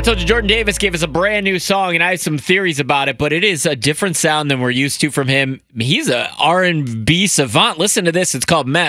I told you Jordan Davis gave us a brand new song, and I have some theories about it, but it is a different sound than we're used to from him. He's a R&B savant. Listen to this. It's called Mess.